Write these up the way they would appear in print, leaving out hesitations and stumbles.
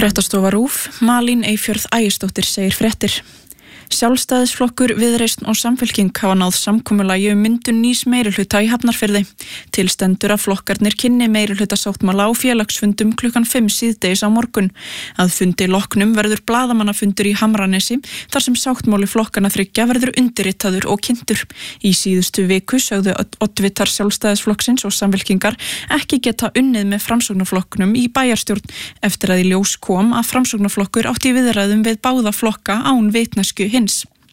Fréttastofa RÚV, Malín Eyfjörð Ægisdóttir segir fréttir. Sjálfstæðisflokkur, Viðreisn og Samfylking hafa náð samkomulagi myndun nýs meirihluta í Hafnarfirði. Til stendur að flokkarnir kynni meirihluta-sáttmála á félagsfundum 5:00 síðdegis á morgun. Að fundi loknum verður blaðamannafundur í Hamranesi, þar sem sáttmáli flokkana þriggja verður undirritaður og kynntur. Í síðustu viku sögðu oddvitar Sjálfstæðisflokksins og Samfylkingar ekki geta unnið með Framsóknarflokknum í bæjarstjórn eftir að í ljós kom að Framsóknarflokkur átti í viðræðum við báða flokka án vitneskju hins.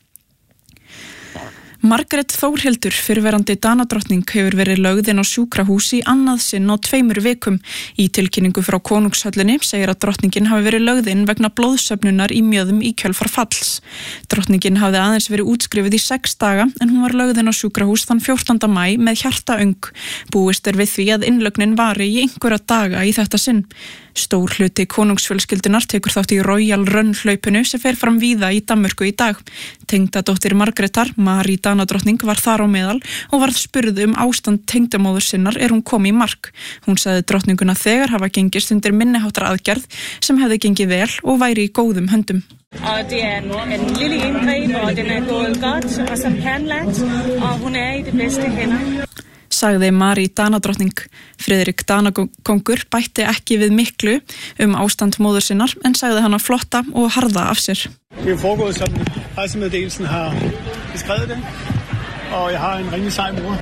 Margrét Þórhildur, fyrrverandi Danadrottning, hefur verið lögð inn á sjúkrahús í annað sinn á 2 vikum. Í tilkynningu frá Konungshöllinni segir að drottningin hafi verið lögð inn vegna blóðsöfnunar í mjöðum í kjölfar falls. Drottningin hafði aðeins verið útskrifuð í 6 daga en hún var lögð inn á sjúkrahús þann 14. maí með hjartaöng. Búist er við því að innlögnin vari í einhverja daga í þetta sinn. Stór hluti konungsfjölskyldunar tekur þátt í Royal Run hlaupinu sem fer fram víða í Danmörku í dag. Tengdadóttir Margrétar, Marí Danadrottning, var þar á meðal og varð spurð ástand tengdamóður sinnar hún kom í mark. Hún sagði drottninguna þegar hafa gengist undir minniháttar aðgerð sem hefði gengið vel og væri í góðum höndum. Og det en lille indgreb, og den gået godt og som planlagt, og hún í de bedste hænder. Sagði Marí Danadrottning. Friðrik Danakongur bætti ekki við miklu ástand móður sinnar en sagði hana flotta og harða af sér. Det er foregået som pressemeddelelsen har beskrevet det, og jeg har en rimelig sej mor.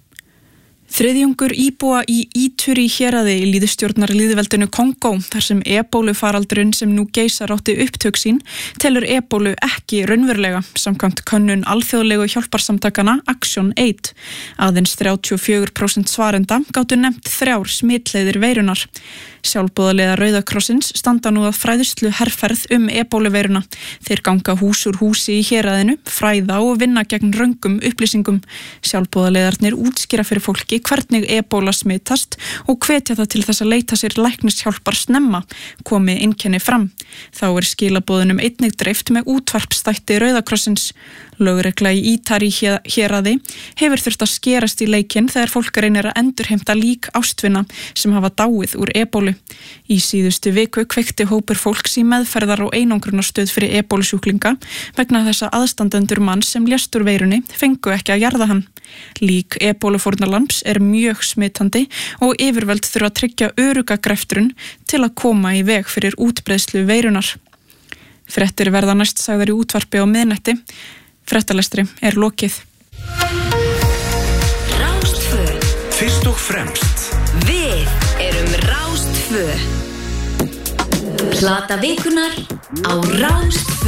Þriðjungur íbúa í Íturi héraði í lýðstjórnarlýðveldinu Kongó, þar sem ebólufaraldurinn sem nú geisar átti upptök sín, telur ebólu ekki raunverulega, samkvæmt könnun alþjóðlegu hjálparsamtakana Action Aid. Aðeins 34% svarenda gátu nefnt 3 smitleiðir veirunar. Sjálfboðaliðar Rauða krossins standa nú að fræðslu herferð ebóluveiruna. Þeir ganga hús úr húsi í héraðinu, fræða og vinna gegn röngum upplýsingum. Sjálfboðaliðarnir útskýra fyrir fólki hvernig ebóla smitast og hvetja það til þess að leita sér læknishjálpar snemma, komi einkenni fram. Þá skilaboðunum einnig dreift með útvarpsþætti Rauða krossins. Lögregla í Ítari héraði hefur þurft að skerast í leikinn þegar fólk reynir að endurheimta lík ástvina sem hafa dáið úr ebólu. Í síðustu viku kveikti hópur fólks í meðferðar- og einangrunarstöð fyrir ebólusjúklinga vegna þess að aðstandendur manns sem lést úr veirunni fengu ekki að jarða hann. Lík ebólufórnarlambs mjög smitandi og yfirvöld þurfa að tryggja örugga greftrun til að koma í veg fyrir útbreiðslu veirunar. Fréttir verða næst sagðar í útvarpi á miðnætti. Fréttalestri lokið. Rás2. Fyrst og fremst. Við Rás2. Plata vikunar á Rás2.